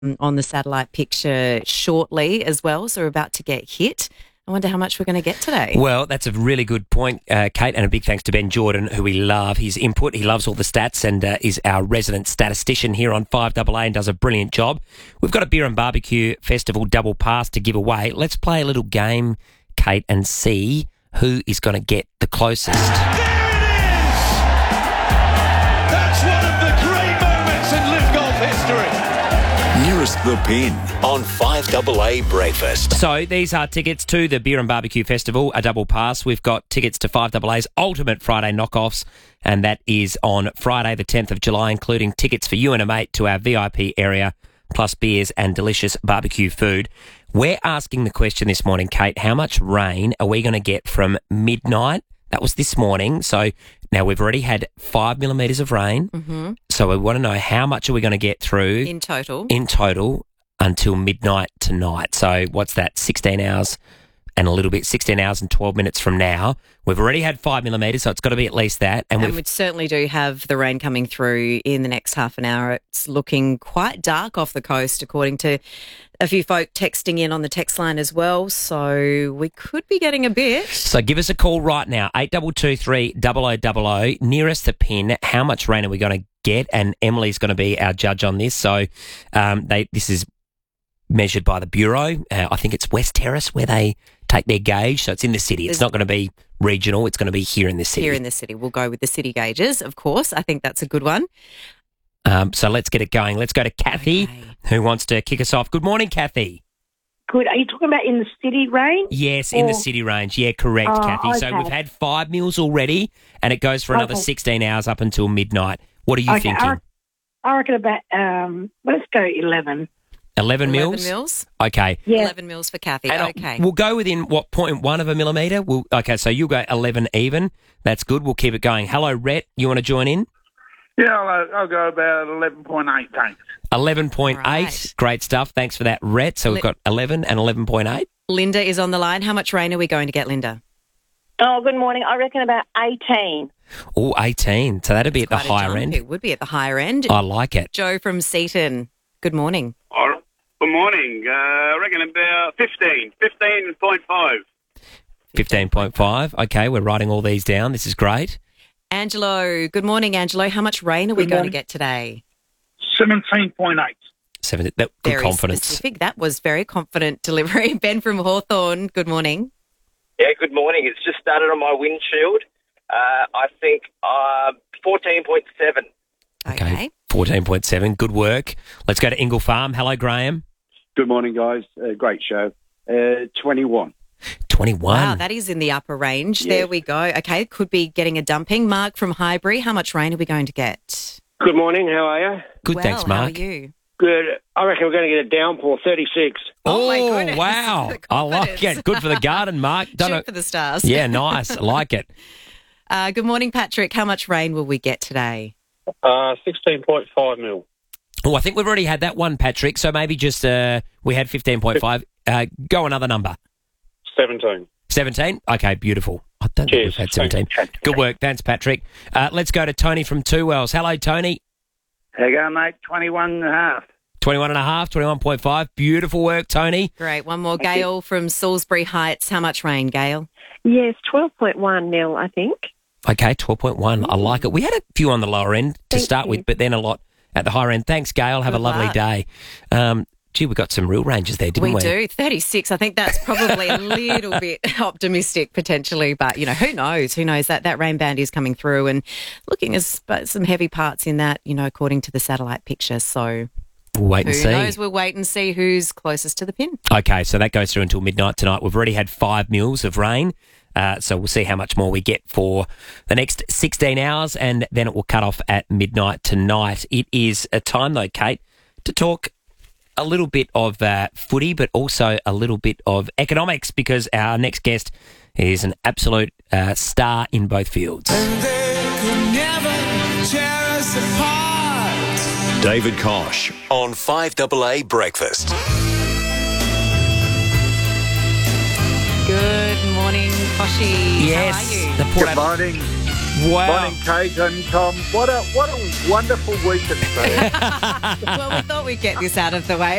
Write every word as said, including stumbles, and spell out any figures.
on the satellite picture shortly as well, so we're about to get hit. I wonder how much we're going to get today. Well, that's a really good point, uh, Kate, and a big thanks to Ben Jordan, who we love. His input, he loves all the stats and uh, is our resident statistician here on five A A and does a brilliant job. We've got a Beer and Barbecue Festival double pass to give away. Let's play a little game, Kate, and see who is going to get the closest. There it is! That's one of the great moments in Live Golf history. Nearest the pin on five A A Breakfast. So these are tickets to the Beer and Barbecue Festival, a double pass. We've got tickets to five A A's Ultimate Friday Knockoffs, and that is on Friday the tenth of July, including tickets for you and a mate to our V I P area, plus beers and delicious barbecue food. We're asking the question this morning, Kate, how much rain are we going to get from midnight? That was this morning. So now we've already had five millimetres of rain. Mm-hmm. So we want to know how much are we going to get through In total. in total until midnight tonight. So what's that? sixteen hours and a little bit, sixteen hours and twelve minutes from now. We've already had five millimetres, so it's got to be at least that. And, And we've we certainly do have the rain coming through in the next half an hour. It's looking quite dark off the coast, according to a few folk texting in on the text line as well. So we could be getting a bit. So give us a call right now, eight two two three, double oh double oh, nearest the pin. How much rain are we going to get? And Emily's going to be our judge on this. So um, they this is measured by the Bureau. Uh, I think it's West Terrace where they take their gauge. So it's in the city. It's There's- not going to be regional. It's going to be here in the city. Here in the city. We'll go with the city gauges, of course. I think that's a good one. Um, so let's get it going. Let's go to Kathy, Okay. who wants to kick us off. Good morning, Kathy. Good. Are you talking about in the city range? Yes, in the Or- city range. Yeah, correct, Oh, Kathy. So okay. we've had five meals already, and it goes for another Okay. sixteen hours up until midnight. What are you Okay, thinking? I, I reckon about, um, let's go eleven. eleven eleven mils? mils? Okay. Yeah. eleven mils for Kathy. And, uh, Okay. We'll go within, what, point one of a millimetre? We'll, okay, so you'll go eleven even. That's good. We'll keep it going. Hello, Rhett. You want to join in? Yeah, I'll, I'll go about eleven point eight, thanks. eleven point eight. Right. Great stuff. Thanks for that, Rhett. So we've Li- got eleven and eleven point eight. Linda is on the line. How much rain are we going to get, Linda? Oh, good morning. I reckon about eighteen. Oh, eighteen. So that'd be at the Quite a higher jump. end. It would be at the higher end. I like it. Joe from Seaton. Good morning. All right. Good morning. Uh, I reckon about fifteen, fifteen point five. fifteen point five. Okay, we're writing all these down. This is great. Angelo. Good morning, Angelo. How much rain are we Good going morning. to get today? seventeen point eight. Seven. That, good Very confidence. specific. That was very confident delivery. Ben from Hawthorn. Good morning. Yeah, good morning. It's just started on my windshield. Uh, I think uh, fourteen point seven. Okay. fourteen point seven. Good work. Let's go to Ingle Farm. Hello, Graham. Good morning, guys. Uh, great show. Uh, twenty-one. twenty-one. Wow, that is in the upper range. Yeah. There we go. Okay, could be getting a dumping. Mark from Highbury. How much rain are we going to get? Good morning. How are you? Good, well, thanks, Mark. How are you? Good. I reckon we're going to get a downpour, thirty-six. Oh, my goodness. wow. The I like confidence. it. Good for the garden, Mark. Don't Shoot know. for the stars. Yeah, nice. I like it. Uh, good morning, Patrick. How much rain will we get today? Uh, sixteen point five mil. Oh, I think we've already had that one, Patrick. So maybe just uh, we had fifteen point five. Uh, go another number. seventeen. seventeen? Okay, beautiful. I don't think we've Cheers. had seventeen. Thanks. Good work. Thanks, Patrick. Uh, let's go to Tony from Two Wells. Hello, Tony. How you going, mate? twenty-one and a half. twenty-one and a half, twenty-one point five. Beautiful work, Tony. Great. One more. Gail from Salisbury Heights. How much rain, Gail? Yes, twelve point one mil, I think. Okay, twelve point one. I like it. We had a few on the lower end to Thank start you. with, but then a lot at the higher end. Thanks, Gail. Have Good a lovely luck. day. Um, gee, we got some real ranges there, didn't we? We do. thirty-six. I think that's probably a little bit optimistic potentially, but, you know, who knows? Who knows? That that rain band is coming through and looking at sp- some heavy parts in that, you know, according to the satellite picture. So We'll wait who and see. knows? We'll wait and see who's closest to the pin. Okay, so that goes through until midnight tonight. We've already had five mils of rain, uh, so we'll see how much more we get for the next sixteen hours, and then it will cut off at midnight tonight. It is a time, though, Kate, to talk a little bit of uh, footy, but also a little bit of economics, because our next guest is an absolute uh, star in both fields. David Kosh on five A A Breakfast. Good morning, Koshy. Yes, How are you? the Port Good Adelaide- morning. Wow. Morning, Kate and Tom. What a what a wonderful week it's been. Well, we thought we'd get this out of the way.